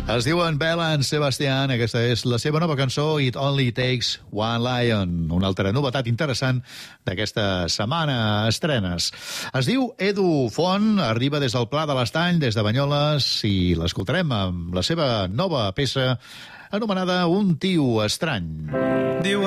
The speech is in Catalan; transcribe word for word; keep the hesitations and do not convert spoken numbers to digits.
Es diuen Bella and Sebastian. Aquesta és la seva nova cançó, It Only Takes One Lion. Una altra novetat interessant d'aquesta setmana. Estrenes. Es diu Edu Font, arriba des del Pla de l'Estany, des de Banyoles, i l'escoltarem amb la seva nova peça anomenada Un tio estrany. Diuen